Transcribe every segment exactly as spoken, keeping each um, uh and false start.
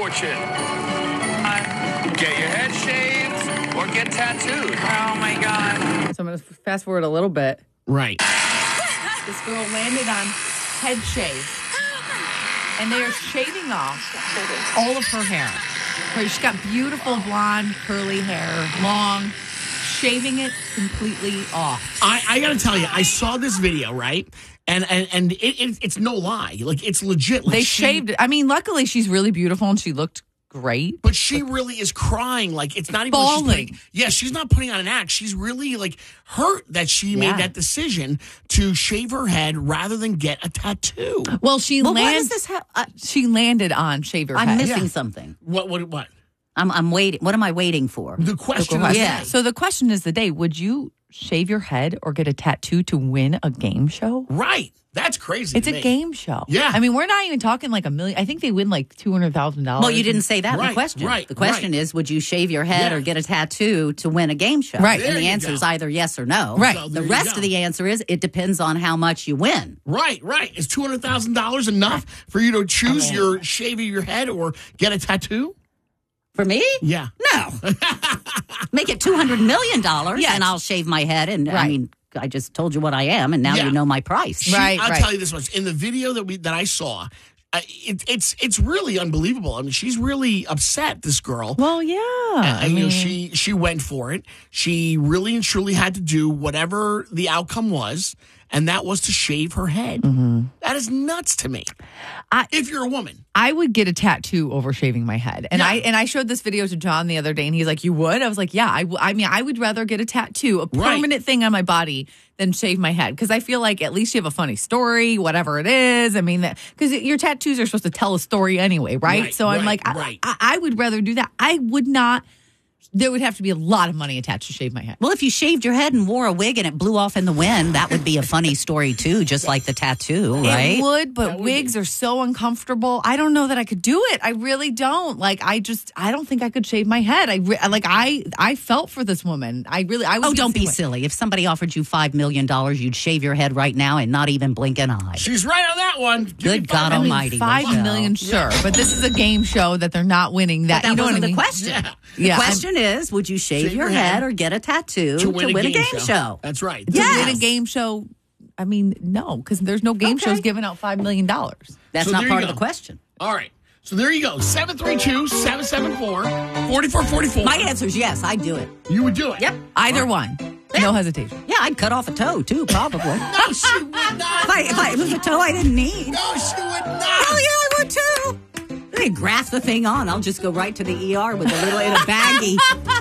fortune. Uh, get your head shaved or get tattooed. Oh, my God. So I'm going to fast forward a little bit. Right. This girl landed on head shave. And they are shaving off all of her hair. So she's got beautiful blonde, curly hair, long, shaving it completely off. I, I got to tell you, I saw this video, right? And and, and it, it, it's no lie. Like, it's legit. Like They she, shaved it. I mean, luckily she's really beautiful and she looked great. But she really is crying. Like, it's not even like she's Bawling. putting, yeah, she's not putting on an act. She's really, like, hurt that she Yeah. made that decision to shave her head rather than get a tattoo. Well, she Well, what landed. is this? Ha- uh, She landed on shave her I'm head. missing Yeah. something. What, what, what? I'm, I'm waiting. What am I waiting for? The question is, Yeah. So the question is the day, would you shave your head or get a tattoo to win a game show? right. That's crazy. It's to a me. game show. Yeah. I mean, we're not even talking like a million. I think they win like two hundred thousand dollars. Well, you didn't say that in Right, the question. right, the question right. is, would you shave your head Yeah. or get a tattoo to win a game show? Right. And There the you answer go. is either yes or no. Right. So The there you rest go. of the answer is it depends on how much you win. Right, right. Is two hundred thousand dollars enough for you to choose your shaving your head or get a tattoo? For me? Yeah. No. Make it two hundred million dollars Yes. and I'll shave my head. And I Right. mean, I just told you what I am, and now Yeah. you know my price. She- Right, I'll right. tell you this much. In the video that we that I saw, uh, it, it's it's really unbelievable. I mean, she's really upset, this girl. Well, yeah. Uh, I you know, mean, she she went for it. She really and truly had to do whatever the outcome was, and that was to shave her head. That is nuts to me. I- if you're a woman, I would get a tattoo over shaving my head. And Yeah. I and I showed this video to John the other day, and he's like, "You would?" I was like, "Yeah, I, w- I mean, I would rather get a tattoo, a Right. permanent thing on my body, than shave my head because I feel like at least you have a funny story, whatever it is. I mean, because your tattoos are supposed to tell a story anyway, right? Right, so I'm right, like, I- right. I, I would rather do that. I would not. There would have to be a lot of money attached to shave my head. Well, if you shaved your head and wore a wig and it blew off in the wind, that would be a funny story too, just like the tattoo, right? It would, but That would wigs be. are so uncomfortable. I don't know that I could do it. I really don't. Like, I just, I don't think I could shave my head. I re- like, I, I felt for this woman. I really, I would. Oh, the don't same be way. silly. If somebody offered you five million dollars, you'd shave your head right now and not even blink an eye. she's right on that one. Give me Good five God million. almighty. Five Rochelle. million, sure, but this is a game show that they're not winning. That, That you know wasn't what I the mean? question. Yeah. The Yeah, question is, would you shave, Shave your your head head or get a tattoo to win, a game show? That's right. To Yes. win a game show. I mean, no, because there's no game Okay. shows giving out five million dollars. That's So not there you part of go. the question. All right. So there you go. seven three two, seven seven four, four four four four. My answer is yes, I'd do it. You would do it. Yep. Either one, no hesitation. Yeah, I'd cut off a toe too, probably. No, she would not. If, I, if I, it was a toe I didn't need. No, she would not. Hell yeah, I would too. They graft the thing on. I'll just go right to the E R with a little in a baggie.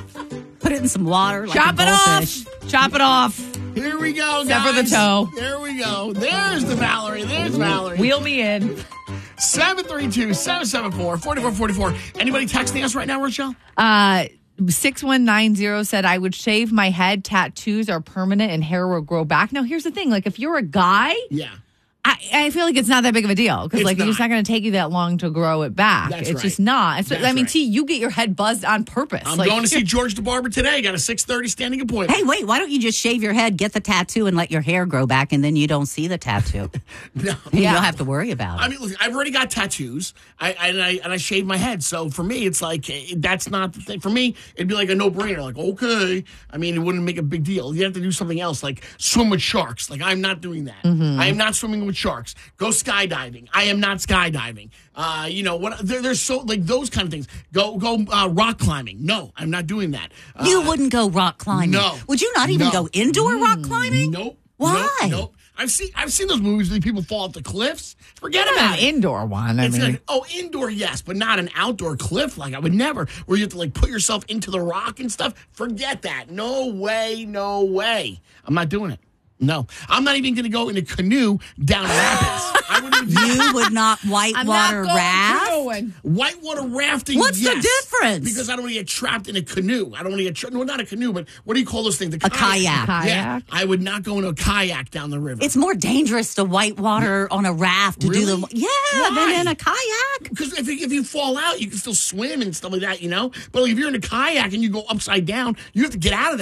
Put it in some water. Like Chop a it off. goldfish. Chop it off. Here we go, guys. Sever the toe. There we go. There's the Valerie. There's Valerie. Wheel me in. seven three two, seven seven four, four four four four. Anybody texting us right now, Rochelle? Uh, six one nine zero said, I would shave my head. Tattoos are permanent and hair will grow back. Now, here's the thing. Like, if you're a guy, Yeah. I, I feel like it's not that big of a deal because, It's like, not. it's not going to take you that long to grow it back. That's it's right. just not. It's, That's I mean, right. T, you get your head buzzed on purpose. I'm like, going to see George the Barber today. Got a six thirty standing appointment. Hey, wait, why don't you just shave your head, get the tattoo, and let your hair grow back, and then you don't see the tattoo? No. You Yeah. don't have to worry about it. I mean, look, I've already got tattoos, I, I, and I and I shave my head. So for me, it's like eh, that's not the thing. For me, it'd be like a no brainer. Like, okay, I mean, it wouldn't make a big deal. You have to do something else, like swim with sharks. Like, I'm not doing that. Mm-hmm. I am not swimming with sharks. Go skydiving. I am not skydiving. Uh, you know what? There, there's so like those kind of things. Go go uh, rock climbing. No, I'm not doing that. Uh, you wouldn't go rock climbing. no. Would you not even No. go indoor rock climbing? Nope. Why? Nope. Nope. I've seen I've seen those movies where people fall off the cliffs. Forget not about an it. indoor one. I It's mean, like, oh, indoor, yes, but not an outdoor cliff. Like, I would never, where you have to, like, put yourself into the rock and stuff. Forget that. No way, no way. I'm not doing it. No. I'm not even going to go in a canoe down rapids. I wouldn't even do You would not whitewater raft? going. Whitewater rafting, What's the yes. difference? Because I don't want to get trapped in a canoe. I don't want to get trapped, no, not a canoe, but what do you call those things? The A kayak. Kayak. Yeah, I would not go in a kayak down the river. It's more dangerous to whitewater on a raft to do Really? the yeah Why? than in a kayak. Because if, you- if you fall out, you can still swim and stuff like that, you know? But like, if you're in a kayak and you go upside down, you have to get out of there.